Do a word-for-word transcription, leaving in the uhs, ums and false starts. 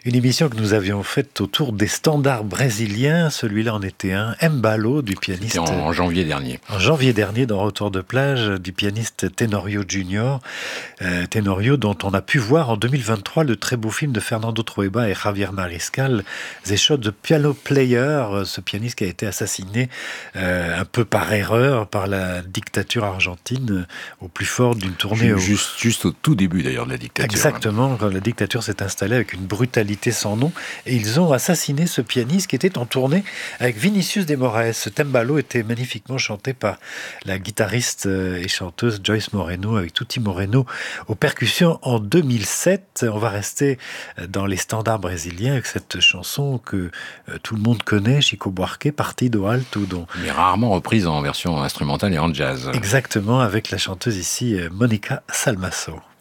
Une émission que nous avions faite autour des standards brésiliens. Celui-là en était un. Mbalo, du pianiste. C'était en janvier dernier. En janvier dernier, dans Retour de plage, du pianiste Tenorio Junior Euh, Tenorio, dont on a pu voir en deux mille vingt-trois le très beau film de Fernando Trueba et Javier Mariscal, The Shot the Piano Player, ce pianiste qui a été assassiné euh, un peu par erreur par la dictature argentine au plus fort d'une tournée. Juste, au... juste au tout début d'ailleurs de la dictature. Exactement, quand la dictature s'est installée avec une brutalité sans nom. Et ils ont assassiné ce pianiste qui était en tournée avec Vinicius de Moraes. Ce Tembalo était magnifiquement chanté par la guitariste et chanteuse Joyce Moreno, avec Tutti Moreno aux percussions en deux mille sept. On va rester dans les standards brésiliens avec cette chanson que tout le monde connaît, Chico Buarque, Partido Alto. Dont... Mais rarement reprise en version instrumentale et en jazz. Exactement, avec la chanteuse ici, Monica Salmaso.